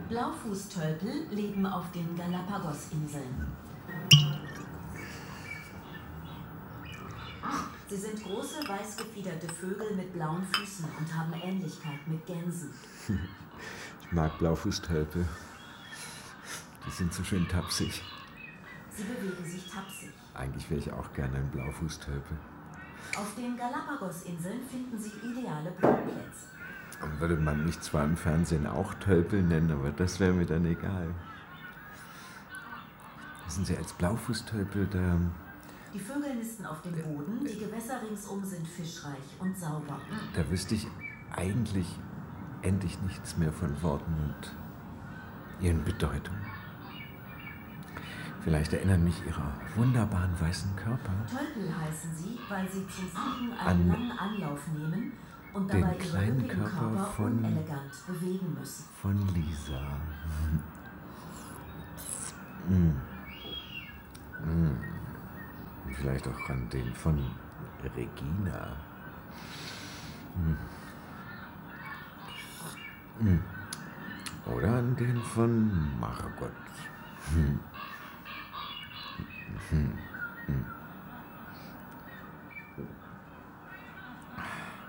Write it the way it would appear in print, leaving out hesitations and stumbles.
Blaufußtölpel leben auf den Galapagos-Inseln. Sie sind große, weiß gefiederte Vögel mit blauen Füßen und haben Ähnlichkeit mit Gänsen. Ich mag Blaufußtölpel. Die sind so schön tapsig. Sie bewegen sich tapsig. Eigentlich wäre ich auch gerne ein Blaufußtölpel. Auf den Galapagos-Inseln finden sich ideale Brutplätze. Würde man mich zwar im Fernsehen auch Tölpel nennen, aber das wäre mir dann egal. Wissen Sie, als Blaufußtölpel, Die Vögel nisten auf dem Boden, die Gewässer ringsum sind fischreich und sauber. da wüsste ich eigentlich endlich nichts mehr von Worten und ihren Bedeutungen. Vielleicht erinnern mich ihre wunderbaren weißen Körper Tölpel heißen sie, weil sie zum Fliegen An einen langen Anlauf nehmen und den dabei ihre kleinen üppigen Körper Körper von- unelegant bewegen müssen. von Lisa. Und vielleicht auch an den von Regina. Oder an den von Margot.